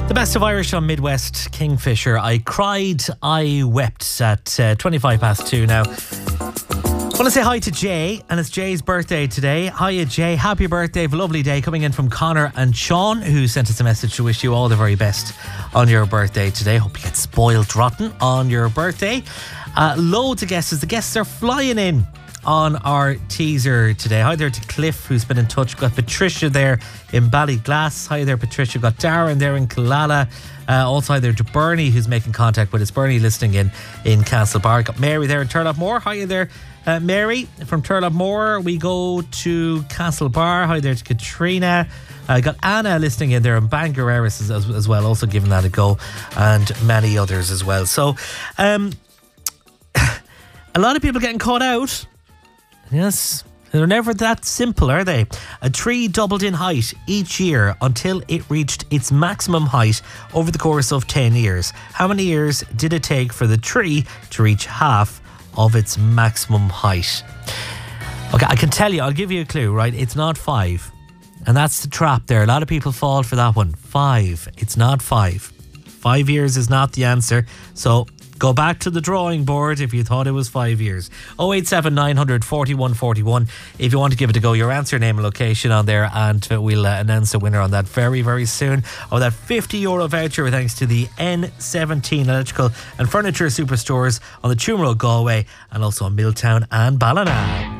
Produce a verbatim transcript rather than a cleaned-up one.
The best of Irish on Midwest Kingfisher. I cried, I wept at uh, twenty-five past two now. I want to say hi to Jay, and it's Jay's birthday today. Hiya, Jay. Happy birthday. Have a lovely day coming in from Connor and Sean, who sent us a message to wish you all the very best on your birthday today. Hope you get spoiled rotten on your birthday. Uh, loads of guesses. The guests are flying in on our teaser today. Hi there to Cliff, who's been in touch. We've got Patricia there in Ballyglass. Hi there, Patricia. We've got Darren there in Killala. Uh, also hi there to Bernie, who's making contact with us. Bernie listening in in Castlebar. Got Mary there in Turlough. Hi there, uh, Mary from Turlough. We go to Castlebar. Hi there to Katrina. I uh, got Anna listening in there in Bangor as, as, as well, also giving that a go, and many others as well. So um, a lot of people getting caught out. Yes, they're never that simple, are they? A tree doubled in height each year until it reached its maximum height over the course of ten years. How many years did it take for the tree to reach half of its maximum height? Okay, I can tell you, I'll give you a clue, right? It's not five. And that's the trap there. A lot of people fall for that one. Five. It's not five. Five years is not the answer. So go back to the drawing board if you thought it was five years. oh eight seven nine hundred forty-one forty-one if you want to give it a go. Your answer, name and location on there, and we'll uh, announce a winner on that very, very soon. Oh, that fifty euro voucher thanks to the N seventeen Electrical and Furniture Superstores on the Tuam Road, Galway, and also on Milltown and Ballina.